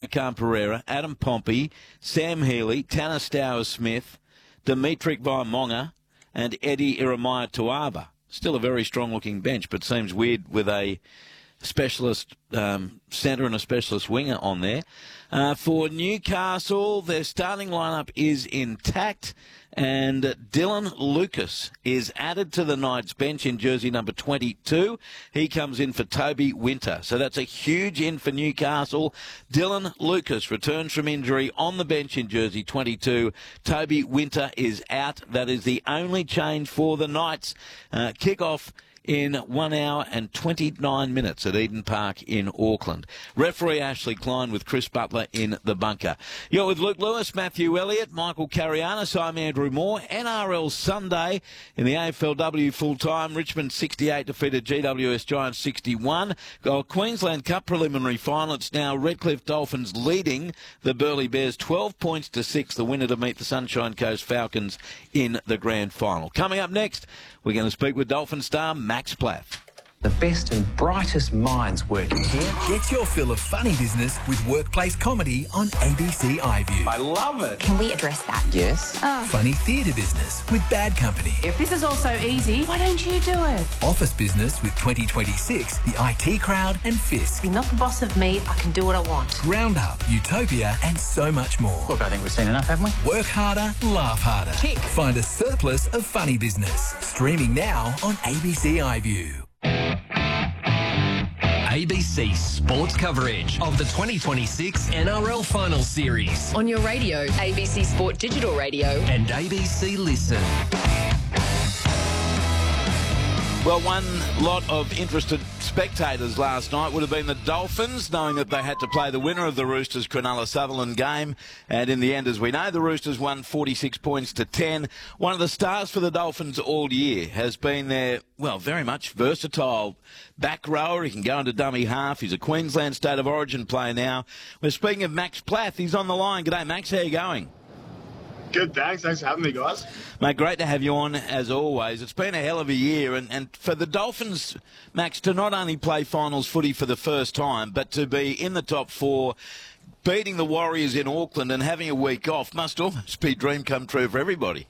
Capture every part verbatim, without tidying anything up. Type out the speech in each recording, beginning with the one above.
Khan Pereira, Adam Pompey, Sam Healy, Tanner Stowers-Smith, Dimitri Vaimonga, and Eddie Iremaya Tuaba. Still a very strong-looking bench, but seems weird with a specialist um, centre and a specialist winger on there. Uh, for Newcastle, their starting lineup is intact, and Dylan Lucas is added to the Knights bench in jersey number twenty-two. He comes in for Toby Winter. So that's a huge in for Newcastle. Dylan Lucas returns from injury on the bench in jersey twenty-two. Toby Winter is out. That is the only change for the Knights. Uh, kick-off in one hour and twenty-nine minutes at Eden Park in Auckland. Referee Ashley Klein with Chris Butler in the bunker. You're with Luke Lewis, Matthew Elliott, Michael Carianis. I'm Andrew Moore. N R L Sunday in the A F L W full-time. Richmond sixty-eight defeated G W S Giants sixty-one. Got Queensland Cup preliminary final. It's now Redcliffe Dolphins leading the Burleigh Bears twelve points to six. The winner to meet the Sunshine Coast Falcons in the grand final. Coming up next, we're going to speak with Dolphin star Max Plath. The best and brightest minds working here. Get your fill of funny business with workplace comedy on A B C iView. I love it. Can we address that? Yes. Oh. Funny theatre business with Bad Company. If this is all so easy, why don't you do it? Office business with twenty twenty-six, the I T Crowd and Fisk. You're not the boss of me. I can do what I want. Roundup, Utopia and so much more. Look, I think we've seen enough, haven't we? Work harder, laugh harder. Tick. Find a surplus of funny business. Streaming now on A B C iView. A B C sports coverage of the twenty twenty-six N R L Final Series On your radio, A B C Sport Digital Radio. and A B C Listen. Well, one lot of interested spectators last night would have been the Dolphins, knowing that they had to play the winner of the Roosters Cronulla-Sutherland game. And in the end, as we know, the Roosters won forty-six points to ten. One of the stars for the Dolphins all year has been their, well, very much versatile back rower. He can go into dummy half. He's a Queensland State of Origin player now. We're speaking of Max Plath. He's on the line. G'day, Max. How you going? Good, thanks. Thanks for having me, guys. Mate, great to have you on, as always. It's been a hell of a year, and, and for the Dolphins, Max, to not only play finals footy for the first time, but to be in the top four, beating the Warriors in Auckland and having a week off must almost be a dream come true for everybody.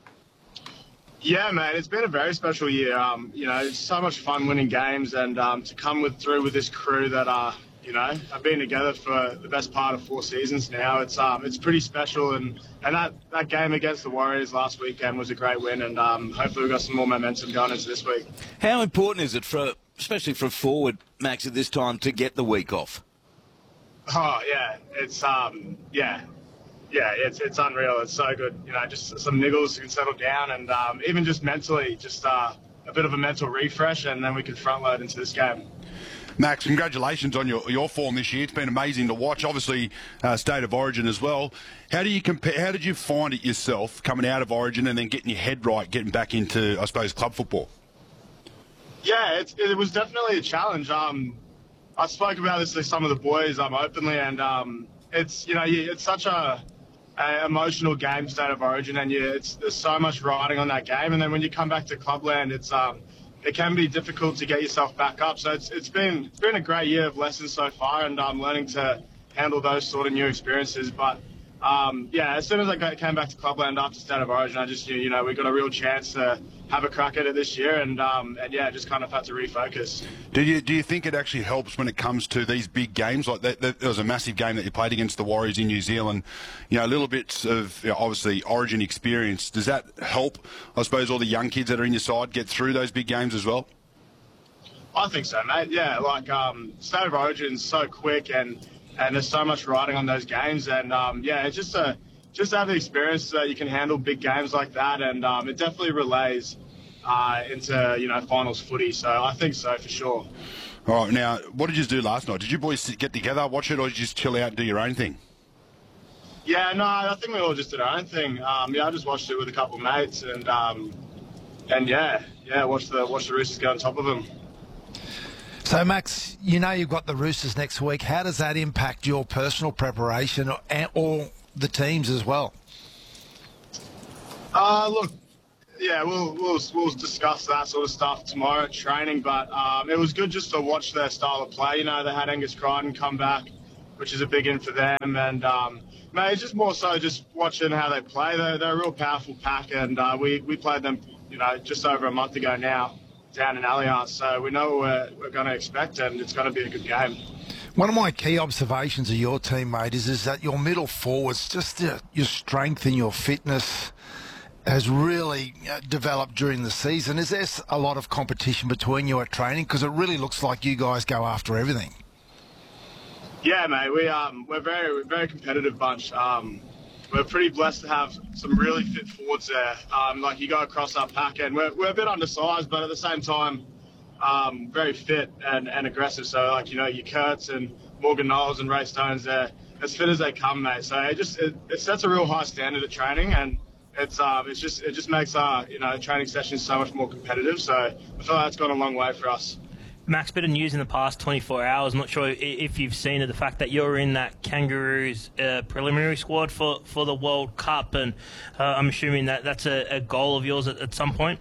Yeah, man, it's been a very special year. Um, you know, it's so much fun winning games, and um, to come with through with this crew that are, you know, have been together for the best part of four seasons now. It's um, it's pretty special, and, and that, that game against the Warriors last weekend was a great win, and um, hopefully we've got some more momentum going into this week. How important is it, for, especially for a forward, Max, at this time, to get the week off? Oh, yeah, it's, um, yeah, yeah, it's it's unreal. It's so good. You know, just some niggles can settle down, and um, even just mentally, just uh, a bit of a mental refresh, and then we can front load into this game. Max, congratulations on your, your form this year. It's been amazing to watch. Obviously, uh, State of Origin as well. How do you compare? How did you find it yourself coming out of Origin and then getting your head right, getting back into, I suppose, club football? Yeah, it's, it was definitely a challenge. Um, I spoke about this with some of the boys um, openly, and um, it's you know it's such a, a emotional game, State of Origin, and you, it's there's so much riding on that game. And then when you come back to Clubland, it's um. it can be difficult to get yourself back up. So it's it's been it's been a great year of lessons so far, and I'm um, learning to handle those sort of new experiences. But um, yeah, as soon as I got, came back to Clubland after State of Origin, I just knew, you know, we got a real chance to have a crack at it this year, and um, and yeah, just kind of had to refocus. Do you do you think it actually helps when it comes to these big games? Like that, that, there was a massive game that you played against the Warriors in New Zealand. You know, a little bit of, you know, obviously Origin experience. Does that help, I suppose, all the young kids that are in your side get through those big games as well? I think so, mate. Yeah, like um, State of Origin's so quick, and and there's so much riding on those games, and um, yeah, it's just a just to have the experience that you can handle big games like that, and um, it definitely relays uh, into, you know, finals footy. So I think so for sure. All right, now, what did you do last night? Did you boys get together, watch it, or did you just chill out and do your own thing? Yeah, no, I think we all just did our own thing. Um, yeah, I just watched it with a couple of mates, and um, and yeah, yeah, watch the watch the Roosters go on top of them. So, Max, you know you've got the Roosters next week. How does that impact your personal preparation, or, or the teams as well? Uh, look, yeah, we'll, we'll we'll discuss that sort of stuff tomorrow at training. But um, it was good just to watch their style of play. You know, they had Angus Crichton come back which is a big in for them. And um, mate, it's just more so just watching how they play. They're, they're a real powerful pack, and uh, we we played them, you know, just over a month ago now down in Allianz. So we know what we're, we're going to expect, and it's going to be a good game. One of my key observations of your team, mate, is, is that your middle forwards, just uh, your strength and your fitness has really uh, developed during the season. Is there a lot of competition between you at training? Because it really looks like you guys go after everything. Yeah, mate, we, um, we're very, we're a very competitive bunch. Um, we're pretty blessed to have some really fit forwards there. Um, like, you go across our pack, and we're, we're a bit undersized, but at the same time, um, very fit and, and aggressive. So, like, you know, your Kurtz and Morgan Knowles and Ray Stones, they're as fit as they come, mate. So it just it, it sets a real high standard at training, and It's um, it's just it just makes our you know training sessions so much more competitive. So I feel like that's gone a long way for us. Max, bit of news in the past twenty-four hours. I'm not sure if you've seen it. The fact that you're in that Kangaroos uh, preliminary squad for, for the World Cup, and uh, I'm assuming that that's a, a goal of yours at, at some point.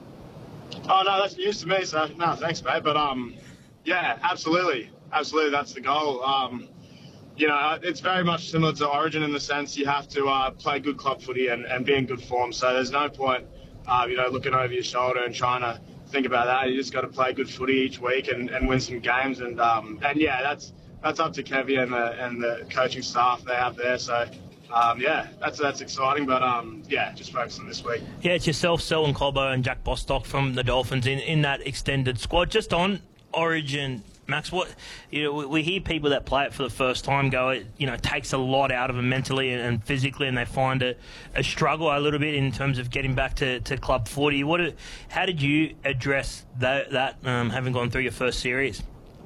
Oh no, that's news to me. So no, thanks, mate. But um, yeah, absolutely, absolutely, that's the goal. Um. You know, it's very much similar to Origin in the sense you have to uh, play good club footy and, and be in good form. So there's no point, uh, you know, looking over your shoulder and trying to think about that. You just got to play good footy each week and, and win some games. And um, and yeah, that's that's up to Kevy and the and the coaching staff they have there. So um, yeah, that's that's exciting. But um, yeah, just focus on this week. Yeah, it's yourself, Selwyn Cobbo, and Jack Bostock from the Dolphins in, in that extended squad. Just on Origin, Max, what you know, we hear people that play it for the first time go, it you know takes a lot out of them mentally and physically, and they find a, a struggle a little bit in terms of getting back to, to club footy. What, how did you address that? That um, having gone through your first series?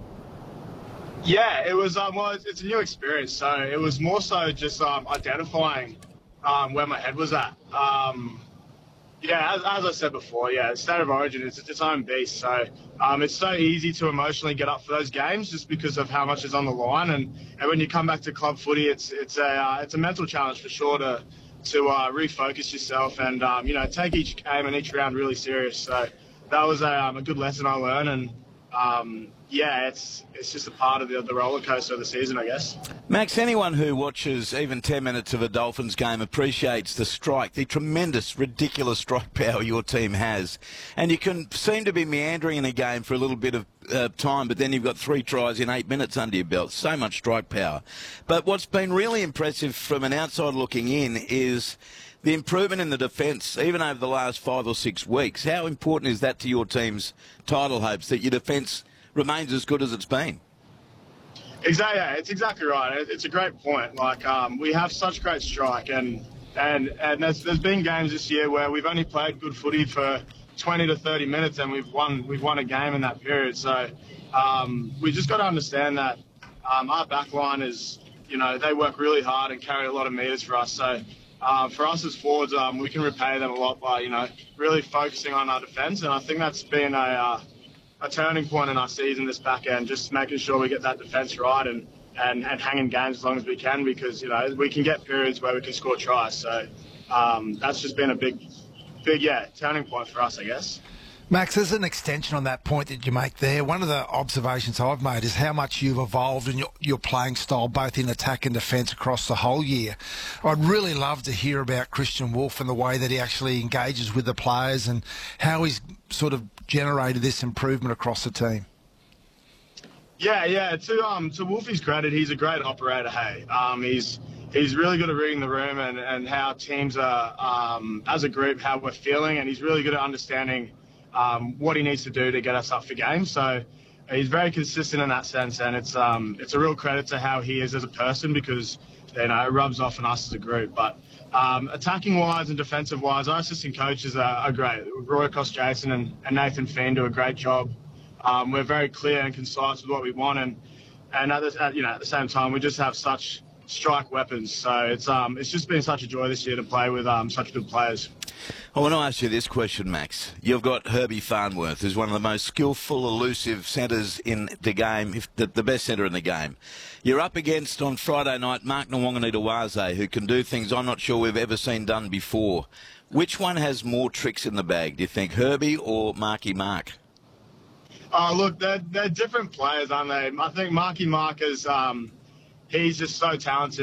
Yeah, it was um, well, it's, it's a new experience, so it was more so just um, identifying um, where my head was at. Um, Yeah, as, as I said before, yeah, State of Origin is its own beast. So um, it's so easy to emotionally get up for those games just because of how much is on the line. And, and when you come back to club footy, it's it's a uh, it's a mental challenge for sure to to uh, refocus yourself and um, you know take each game and each round really serious. So that was a, um, a good lesson I learned. And um, yeah, it's it's just a part of the, the roller coaster of the season, I guess. Max, anyone who watches even ten minutes of a Dolphins game appreciates the strike, the tremendous, ridiculous strike power your team has. And you can seem to be meandering in a game for a little bit of uh, time, but then you've got three tries in eight minutes under your belt. So much strike power. But what's been really impressive from an outside looking in is the improvement in the defence, even over the last five or six weeks. How important is that to your team's title hopes, that your defence remains as good as it's been? Exactly, yeah, it's exactly right. It's a great point. Like um, we have such great strike, and and and there's there's been games this year where we've only played good footy for twenty to thirty minutes, and we've won we've won a game in that period. So um, we just got to understand that um, our back line is, you know, they work really hard and carry a lot of meters for us. So uh, for us as forwards, um, we can repay them a lot by, you know, really focusing on our defence, and I think that's been a uh, a turning point in our season this back end, just making sure we get that defence right and, and, and hang in games as long as we can, because, you know, we can get periods where we can score tries. So um, that's just been a big, big, yeah, turning point for us, I guess. Max, as an extension on that point that you make there, one of the observations I've made is how much you've evolved in your, your playing style, both in attack and defence across the whole year. I'd really love to hear about Christian Wolf and the way that he actually engages with the players and how he's sort of generated this improvement across the team. Yeah, yeah. To um to Wolfie's credit, he's a great operator. Hey, um, he's he's really good at reading the room and, and how teams are um as a group, how we're feeling, and he's really good at understanding um what he needs to do to get us up for games. So he's very consistent in that sense, and it's um it's a real credit to how he is as a person, because you know it rubs off on us as a group. But Um, attacking wise and defensive wise, our assistant coaches are, are great. Roy Koss-Jason and, and Nathan Finn do a great job. Um, we're very clear and concise with what we want, and and at the, at, you know at the same time we just have such strike weapons. So it's um it's just been such a joy this year to play with um such good players. I want to ask you this question, Max. You've got Herbie Farnworth, who's one of the most skillful, elusive centres in the game, if the, the best centre in the game. You're up against, on Friday night, Mark Nwanganitawaze, who can do things I'm not sure we've ever seen done before. Which one has more tricks in the bag, do you think, Herbie or Marky Mark? Oh, look, they're, they're different players, aren't they? I think Marky Mark is... Um, he's just so talented.